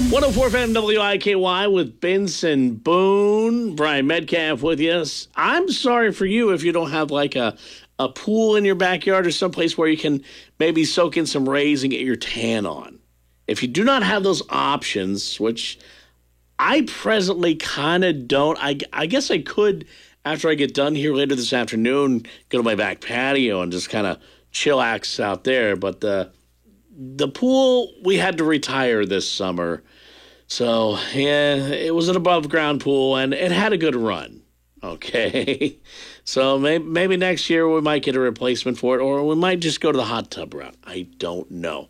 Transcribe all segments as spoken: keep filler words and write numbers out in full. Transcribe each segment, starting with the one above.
one oh four F M W I K Y with Benson Boone. Brian Metcalf with you. I'm sorry for you if you don't have like a, a pool in your backyard or someplace where you can maybe soak in some rays and get your tan on. If you do not have those options, which I presently kind of don't, I, I guess I could, after I get done here later this afternoon, go to my back patio and just kind of chillax out there. But the the pool, we had to retire this summer. So, yeah, it was an above-ground pool, and it had a good run. Okay? So maybe, maybe next year we might get a replacement for it, or we might just go to the hot tub route. I don't know.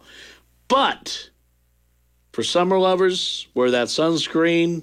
But for summer lovers, wear that sunscreen,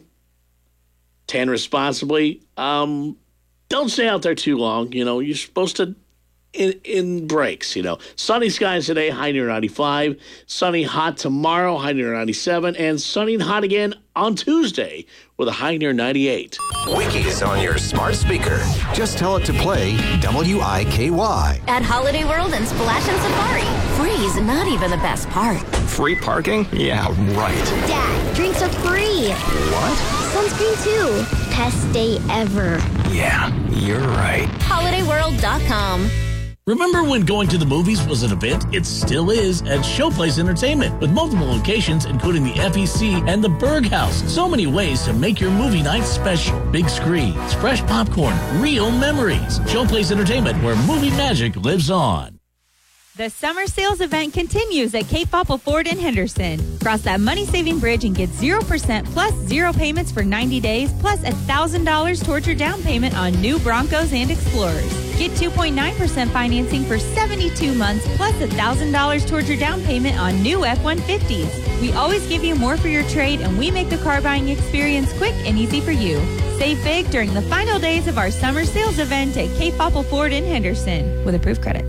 tan responsibly. Um, don't stay out there too long. You know, you're supposed to in, in breaks, you know. Sunny skies today, high near ninety-five. Sunny hot tomorrow, high near ninety-seven. And sunny and hot again on Tuesday with a high near ninety-eight. Wiki's on your smart speaker. Just tell it to play W I K Y. At Holiday World and Splash and Safari. Free's not even the best part. Free parking? Yeah, right. Dad, drinks are free. What? Sunscreen too. Best day ever. Yeah, you're right. holiday world dot com. Remember when going to the movies was an event? It still is at Showplace Entertainment with multiple locations, including the F E C and the Berg House. So many ways to make your movie night special. Big screens, fresh popcorn, real memories. Showplace Entertainment, where movie magic lives on. The summer sales event continues at Cape Popple Ford in Henderson. Cross that money-saving bridge and get zero percent plus zero payments for ninety days, plus one thousand dollars towards your down payment on new Broncos and Explorers. Get two point nine percent financing for seventy-two months, plus one thousand dollars towards your down payment on new F one fifties. We always give you more for your trade, and we make the car buying experience quick and easy for you. Save big during the final days of our summer sales event at Cape Popple Ford in Henderson with approved credit.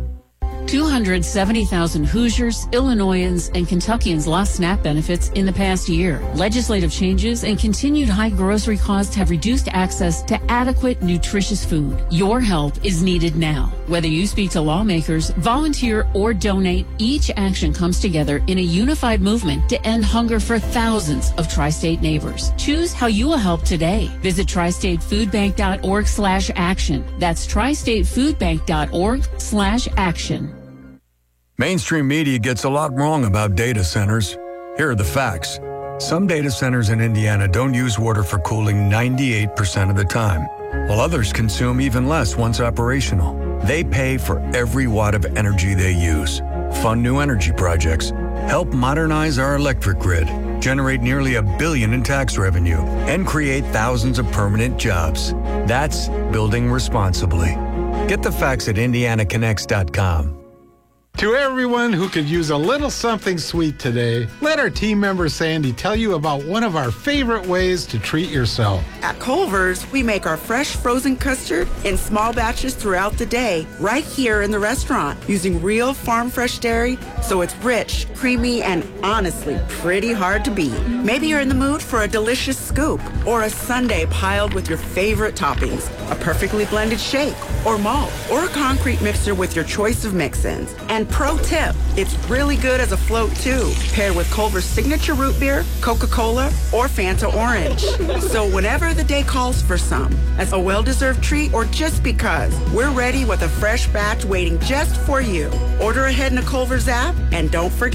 two hundred seventy thousand Hoosiers, Illinoisans, and Kentuckians lost SNAP benefits in the past year. Legislative changes and continued high grocery costs have reduced access to adequate, nutritious food. Your help is needed now. Whether you speak to lawmakers, volunteer, or donate, each action comes together in a unified movement to end hunger for thousands of tri-state neighbors. Choose how you will help today. Visit tri state food bank dot org slash action. That's tri state food bank dot org slash action. Mainstream media gets a lot wrong about data centers. Here are the facts. Some data centers in Indiana don't use water for cooling ninety-eight percent of the time, while others consume even less once operational. They pay for every watt of energy they use. Fund new energy projects. Help modernize our electric grid. Generate nearly a billion in tax revenue. And create thousands of permanent jobs. That's building responsibly. Get the facts at indiana connects dot com. To everyone who could use a little something sweet today, let our team member Sandy tell you about one of our favorite ways to treat yourself. At Culver's, we make our fresh frozen custard in small batches throughout the day, right here in the restaurant, using real farm fresh dairy, so it's rich, creamy, and honestly pretty hard to beat. Maybe you're in the mood for a delicious scoop or a sundae piled with your favorite toppings, a perfectly blended shake or malt, or a concrete mixer with your choice of mix-ins. And pro tip, it's really good as a float too, paired with Culver's signature root beer, Coca-Cola, or Fanta Orange. So whenever the day calls for some, as a well-deserved treat or just because, we're ready with a fresh batch waiting just for you. Order ahead in the Culver's app, and don't forget